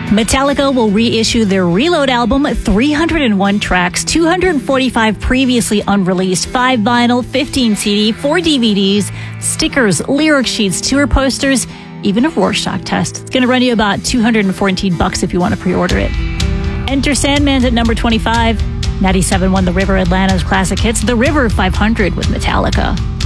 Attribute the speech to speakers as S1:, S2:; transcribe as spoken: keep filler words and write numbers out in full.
S1: Metallica will reissue their Reload album, three hundred one tracks, two hundred forty-five previously unreleased, five vinyl, fifteen C D, four D V Ds, stickers, lyric sheets, tour posters, even a Rorschach test. It's going to run you about two hundred fourteen bucks if you want to pre-order it. Enter Sandman's at number twenty-five. ninety-seven point one The River, Atlanta's classic hits. The River five hundred with Metallica.